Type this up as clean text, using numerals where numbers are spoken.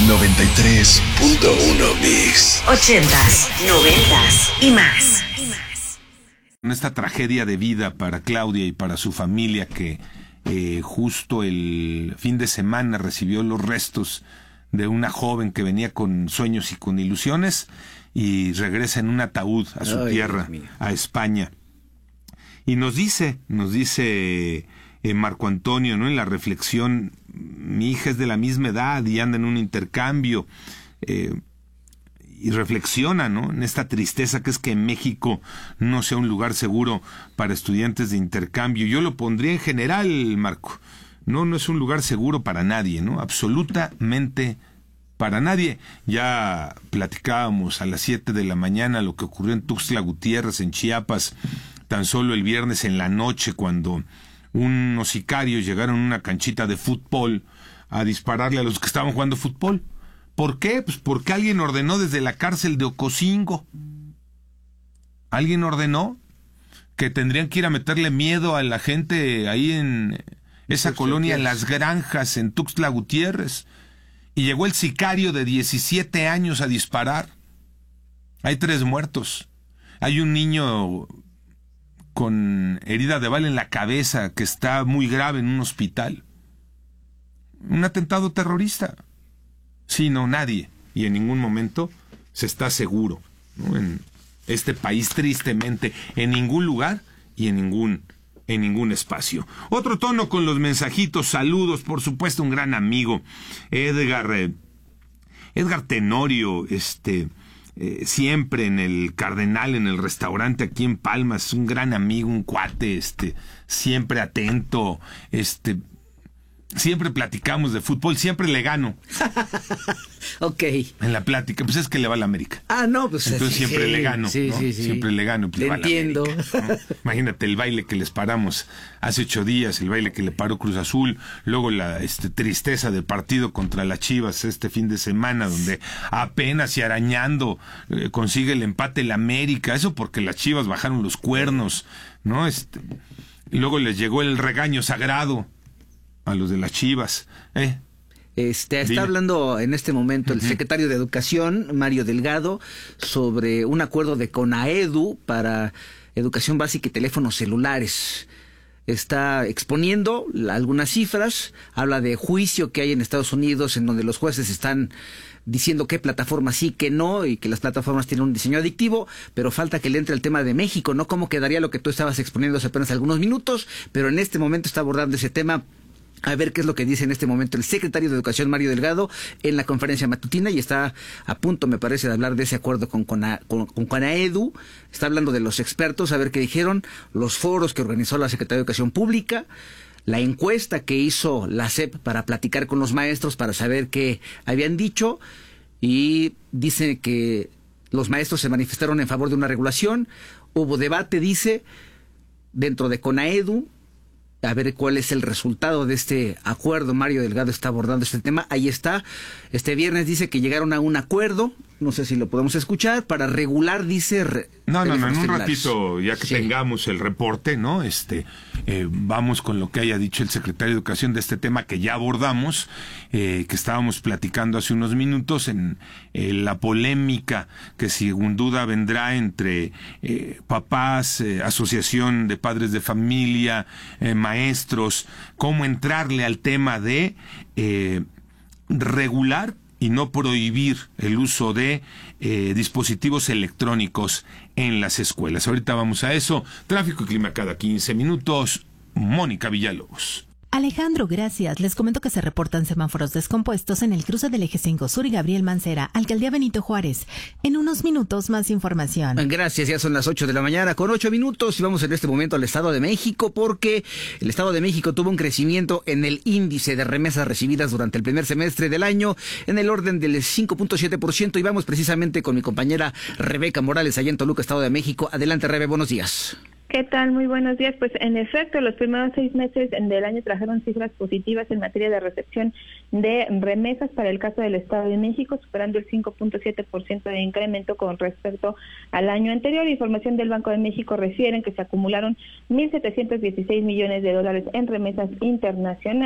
93.1 Mix. 80s, 90s y más. Esta tragedia de vida para Claudia y para su familia que justo el fin de semana recibió los restos de una joven que venía con sueños y con ilusiones y regresa en un ataúd a su tierra, a España. Y nos dice Marco Antonio, ¿no? En la reflexión, mi hija es de la misma edad y anda en un intercambio, y reflexiona, ¿no? En esta tristeza que es que México no sea un lugar seguro para estudiantes de intercambio. Yo lo pondría en general, Marco. No es un lugar seguro para nadie, ¿no? Absolutamente para nadie. Ya platicábamos a las 7 de la mañana lo que ocurrió en Tuxtla Gutiérrez, en Chiapas, tan solo el viernes en la noche, cuando unos sicarios llegaron a una canchita de fútbol a dispararle a los que estaban jugando fútbol. ¿Por qué? Pues porque alguien ordenó desde la cárcel de Ocosingo. Alguien ordenó que tendrían que ir a meterle miedo a la gente ahí en esa colonia, en Las Granjas, en Tuxtla Gutiérrez. Y llegó el sicario de 17 años a disparar. Hay 3 muertos. Hay un niño con herida de bala en la cabeza que está muy grave en un hospital. Un atentado terrorista. Sí, no, nadie, y en ningún momento se está seguro, ¿no? En este país, tristemente, en ningún lugar y en ningún espacio. Otro tono con los mensajitos, saludos, por supuesto, un gran amigo, Edgar Tenorio, siempre en el Cardenal, en el restaurante aquí en Palmas, un gran amigo, un cuate, siempre atento, siempre platicamos de fútbol, siempre le gano. Ok. En la plática, pues es que le va a la América. Ah, no, pues entonces siempre le gano, sí, ¿no? sí. Siempre le gano. Pues te entiendo. América, ¿no? Imagínate el baile que les paramos hace 8 días, el baile que le paró Cruz Azul, luego la tristeza del partido contra las Chivas este fin de semana, donde apenas y arañando consigue el empate el América, eso porque las Chivas bajaron los cuernos, ¿no? Y luego les llegó el regaño sagrado a los de las Chivas. Está hablando en este momento el secretario de Educación, Mario Delgado, sobre un acuerdo de CONAEDU para educación básica y teléfonos celulares. Está exponiendo algunas cifras, habla de juicio que hay en Estados Unidos en donde los jueces están diciendo qué plataformas sí, que no, y que las plataformas tienen un diseño adictivo, pero falta que le entre el tema de México, ¿no? ¿Cómo quedaría lo que tú estabas exponiendo hace apenas algunos minutos? Pero en este momento está abordando ese tema. A ver qué es lo que dice en este momento el secretario de Educación, Mario Delgado, en la conferencia matutina, y está a punto, me parece, de hablar de ese acuerdo con CONAEDU. Está hablando de los expertos, a ver qué dijeron, los foros que organizó la Secretaría de Educación Pública, la encuesta que hizo la SEP para platicar con los maestros, para saber qué habían dicho, y dice que los maestros se manifestaron en favor de una regulación. Hubo debate, dice, dentro de CONAEDU. A ver cuál es el resultado de este acuerdo. Mario Delgado está abordando este tema. Ahí está. Este viernes dice que llegaron a un acuerdo. No sé si lo podemos escuchar. Para regular, dice... No, en un ratito, ya que tengamos el reporte, ¿no? Vamos con lo que haya dicho el secretario de Educación de este tema que ya abordamos, que estábamos platicando hace unos minutos en la polémica que sin duda vendrá entre papás, asociación de padres de familia, maestros, cómo entrarle al tema de regular y no prohibir el uso de dispositivos electrónicos en las escuelas. Ahorita vamos a eso. Tráfico y clima cada 15 minutos. Mónica Villalobos. Alejandro, gracias. Les comento que se reportan semáforos descompuestos en el cruce del Eje 5 Sur y Gabriel Mancera, Alcaldía Benito Juárez. En unos minutos más información. Gracias, ya son las 8 de la mañana con 8 minutos y vamos en este momento al Estado de México porque el Estado de México tuvo un crecimiento en el índice de remesas recibidas durante el primer semestre del año en el orden del 5.7% y vamos precisamente con mi compañera Rebeca Morales allá en Toluca, Estado de México. Adelante, Rebe, buenos días. ¿Qué tal? Muy buenos días. Pues en efecto, los primeros 6 meses del año trajeron cifras positivas en materia de recepción de remesas para el caso del Estado de México, superando el 5.7% de incremento con respecto al año anterior. Información del Banco de México refiere que se acumularon 1.716 millones de dólares en remesas internacionales.